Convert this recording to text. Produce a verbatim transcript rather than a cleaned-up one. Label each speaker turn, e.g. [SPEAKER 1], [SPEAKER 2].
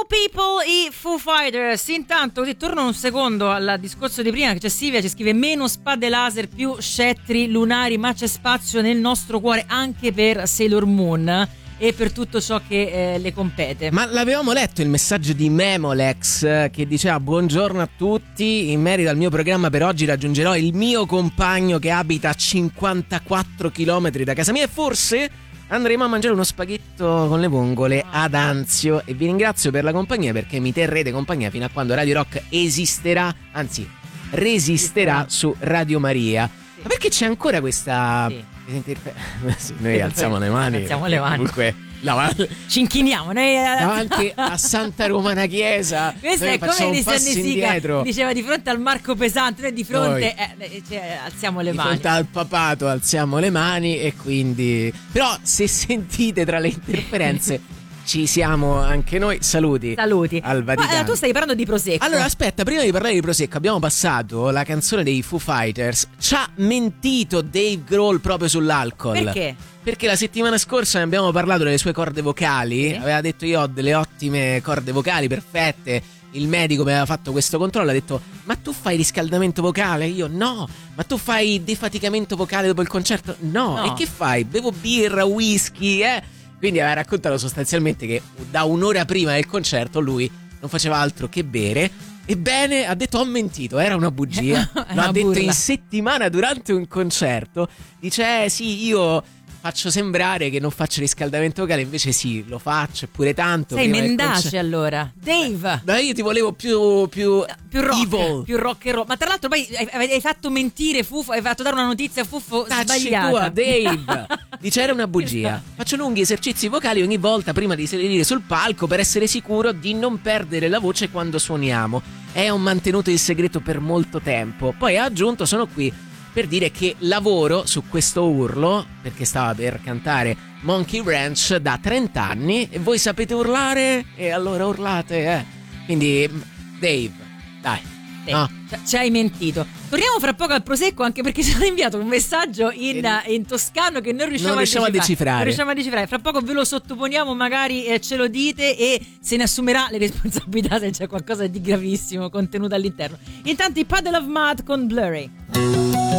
[SPEAKER 1] Hello people, i Foo Fighters. Intanto così torno un secondo al discorso di prima, che c'è Silvia, ci scrive meno spade laser, più scettri lunari, ma c'è spazio nel nostro cuore anche per Sailor Moon e per tutto ciò che eh, le compete.
[SPEAKER 2] Ma l'avevamo letto il messaggio di Memolex eh, che diceva: buongiorno a tutti, in merito al mio programma per oggi raggiungerò il mio compagno che abita a cinquantaquattro chilometri da casa mia e forse andremo a mangiare uno spaghetto con le vongole ad Anzio. E vi ringrazio per la compagnia, perché mi terrete compagnia fino a quando Radio Rock esisterà, anzi resisterà su Radio Maria. Ma perché c'è ancora questa...
[SPEAKER 1] Sì.
[SPEAKER 2] Sì, noi alziamo le mani.
[SPEAKER 1] Alziamo le mani.
[SPEAKER 2] Comunque davanti,
[SPEAKER 1] ci inchiniamo noi
[SPEAKER 2] davanti a Santa Romana Chiesa.
[SPEAKER 1] Questo
[SPEAKER 2] noi
[SPEAKER 1] è come
[SPEAKER 2] facciamo
[SPEAKER 1] di
[SPEAKER 2] un passo
[SPEAKER 1] Sica
[SPEAKER 2] indietro.
[SPEAKER 1] diceva di fronte al Marco Pesante, noi di fronte eh, cioè, alziamo le
[SPEAKER 2] di
[SPEAKER 1] mani.
[SPEAKER 2] fronte al papato alziamo le mani. E quindi, però, se sentite tra le interferenze ci siamo anche noi. Saluti.
[SPEAKER 1] Saluti
[SPEAKER 2] al Vaticano.
[SPEAKER 1] Ma, eh, tu stai parlando di Prosecco.
[SPEAKER 2] Allora aspetta, prima di parlare di Prosecco abbiamo passato la canzone dei Foo Fighters. Ci ha mentito Dave Grohl proprio sull'alcol.
[SPEAKER 1] Perché?
[SPEAKER 2] Perché la settimana scorsa ne abbiamo parlato delle sue corde vocali.
[SPEAKER 1] Sì.
[SPEAKER 2] Aveva detto: io ho delle ottime corde vocali, perfette. Il medico mi aveva fatto questo controllo, ha detto: ma tu fai riscaldamento vocale? Io no. Ma tu fai defaticamento vocale dopo il concerto? No,
[SPEAKER 1] no.
[SPEAKER 2] E che fai? Bevo birra, whisky, eh? Quindi aveva raccontato sostanzialmente che da un'ora prima del concerto lui non faceva altro che bere. Ebbene, ha detto: ho mentito, era una bugia. Lo ha detto
[SPEAKER 1] burla.
[SPEAKER 2] in settimana durante un concerto. Dice: eh sì, io faccio sembrare che non faccio riscaldamento vocale, invece sì, lo faccio, eppure tanto.
[SPEAKER 1] Sei
[SPEAKER 2] prima del
[SPEAKER 1] mendace
[SPEAKER 2] concerto.
[SPEAKER 1] Allora Dave.
[SPEAKER 2] No, io ti volevo più più,
[SPEAKER 1] più rock,
[SPEAKER 2] evil.
[SPEAKER 1] più rock and roll. Ma tra l'altro poi hai, hai fatto mentire Fufo, hai fatto dare una notizia a Fufo
[SPEAKER 2] Tacci
[SPEAKER 1] sbagliata.
[SPEAKER 2] tua, Dave. Dice: era una bugia. Faccio lunghi esercizi vocali ogni volta prima di salire sul palco per essere sicuro di non perdere la voce quando suoniamo. E ho mantenuto il segreto per molto tempo. Poi ha aggiunto: sono qui per dire che lavoro su questo urlo, perché stava per cantare Monkey Ranch da trenta anni. E voi sapete urlare? E allora urlate, eh. Quindi Dave, dai,
[SPEAKER 1] Sì,
[SPEAKER 2] no.
[SPEAKER 1] ci hai mentito. Torniamo fra poco al Prosecco, anche perché ci hanno inviato un messaggio in, in toscano che non riusciamo,
[SPEAKER 2] non riusciamo a, decifrare. a decifrare.
[SPEAKER 1] Non riusciamo a decifrare. Fra poco ve lo sottoponiamo, magari eh, ce lo dite e se ne assumerà le responsabilità se c'è qualcosa di gravissimo contenuto all'interno. Intanto i Puddle of Mud con Blurry.